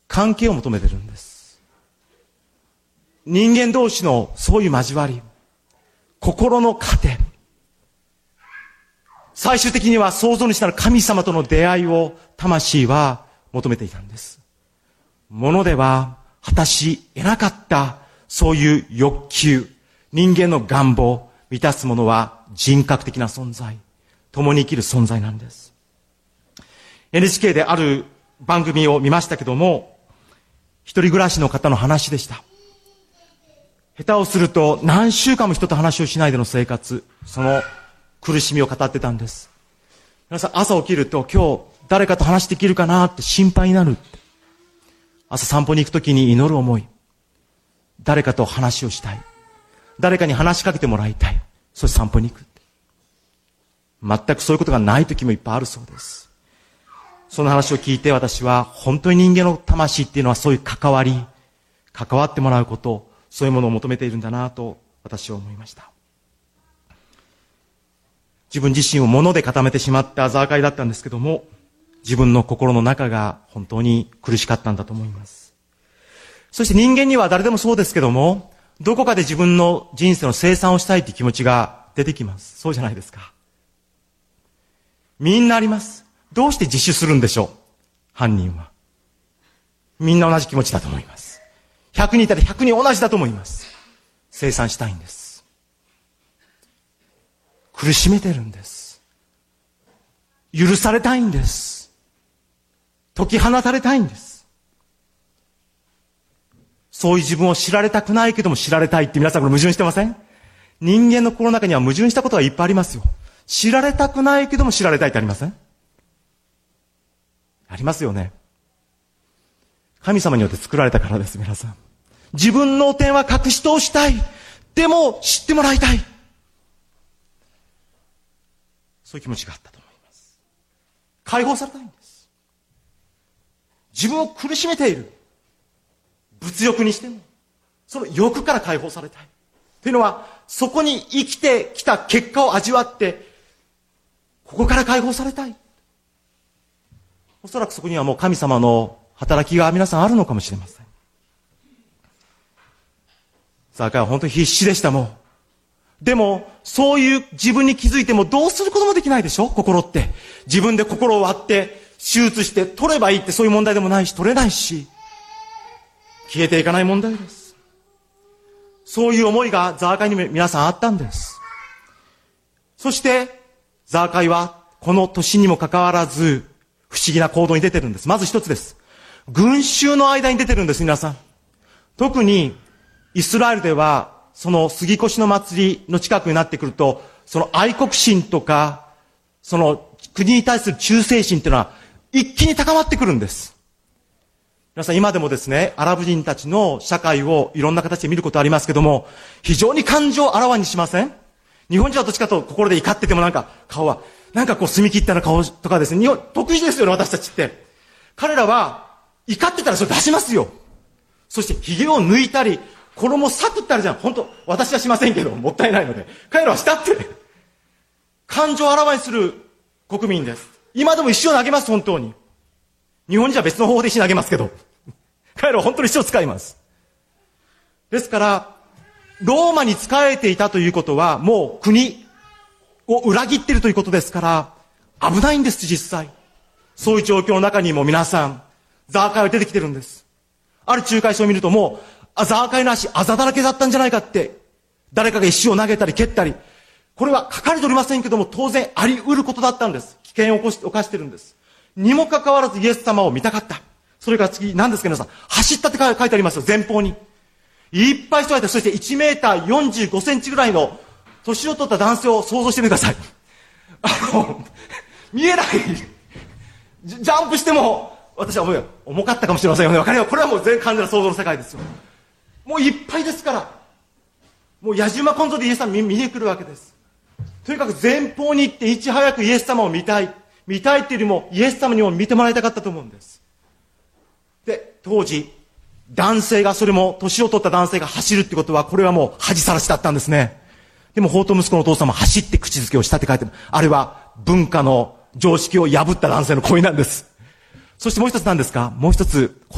関係を求めてるんです。人間同士のそういう交わり、心の糧、最終的には創造主なる神様との出会いを魂は求めていたんです。ものでは果たし得なかったそういう欲求、人間の願望、満たすものは人格的な存在、共に生きる存在なんです。NHK である番組を見ましたけども、一人暮らしの方の話でした。下手をすると何週間も人と話をしないでの生活、その苦しみを語ってたんです。皆さん朝起きると今日誰かと話できるかなって心配になるって。朝散歩に行くときに祈る思い。誰かと話をしたい。誰かに話しかけてもらいたい。そして散歩に行くって。全くそういうことがないときもいっぱいあるそうです。その話を聞いて私は本当に人間の魂っていうのはそういう関わり、関わってもらうこと、そういうものを求めているんだなと私は思いました。自分自身を物で固めてしまったザーカイだったんですけども、自分の心の中が本当に苦しかったんだと思います。そして人間には誰でもそうですけども、どこかで自分の人生の清算をしたいという気持ちが出てきます。そうじゃないですか。みんなあります。どうして自首するんでしょう、犯人は。みんな同じ気持ちだと思います。100人いたら100人同じだと思います。清算したいんです。苦しめてるんです。許されたいんです。解き放たれたいんです。そういう自分を知られたくないけども知られたいって皆さんこれ矛盾してません？人間の心の中には矛盾したことがいっぱいありますよ。知られたくないけども知られたいってありません？ありますよね。神様によって作られたからです、皆さん。自分の点は隠し通したい。でも知ってもらいたい。そういう気持ちがあったと思います。解放されたいんです。自分を苦しめている。物欲にしても、その欲から解放されたい。というのは、そこに生きてきた結果を味わって、ここから解放されたい。おそらくそこにはもう神様の働きが皆さんあるのかもしれません。ザーカイは本当に必死でしたもん。でも、そういう自分に気づいてもどうすることもできないでしょ、心って。自分で心を割って、手術して取ればいいってそういう問題でもないし、取れないし、消えていかない問題です。そういう思いがザーカイに皆さんあったんです。そして、ザーカイはこの年にもかかわらず、不思議な行動に出てるんです。まず一つです。群衆の間に出てるんです、皆さん。特に、イスラエルでは、その杉越の祭りの近くになってくると、その愛国心とか、その国に対する忠誠心っていうのは、一気に高まってくるんです。皆さん今でもですね、アラブ人たちの社会をいろんな形で見ることありますけども、非常に感情をあらわにしません？日本人はどっちかと心で怒っててもなんか顔は、なんかこう澄み切ったような顔とかですね、日本、得意ですよね、私たちって。彼らは、怒ってたらそれ出しますよ。そして髭を抜いたり、衣を裂くってあるじゃん。本当私はしませんけど、もったいないので。彼らはしたって。感情をあらわにする国民です。今でも石を投げます、本当に。日本人は別の方法で石投げますけど。彼らは本当に石を使います。ですから、ローマに仕えていたということは、もう国を裏切っているということですから、危ないんです、実際。そういう状況の中にも皆さん、ザーカイは出てきてるんです。ある仲介書を見るともう、ザーカイの足、あざだらけだったんじゃないかって、誰かが石を投げたり蹴ったり、これは書かれておりませんけども、当然あり得ることだったんです。危険を犯してるんです。にもかかわらずイエス様を見たかった。それから次、何ですか皆さん。走ったって書いてありますよ、前方に。いっぱい人がいて、そして1メーター45センチぐらいの、年を取った男性を想像してみてください。見えない。ジャンプしても、私は重かったかもしれませんよね。わかります。これはもう完全な想像の世界ですよ。もういっぱいですから。もう野じ馬根性でイエス様見に来るわけです。とにかく前方に行っていち早くイエス様を見たい。見たいっていうよりもイエス様にも見てもらいたかったと思うんです。で、当時、男性が、それも年を取った男性が走るってことは、これはもう恥さらしだったんですね。でも、法と息子のお父様走って口づけをしたって書いてある。あれは文化の常識を破った男性の行為なんです。そしてもう一つ何ですか？もう一つ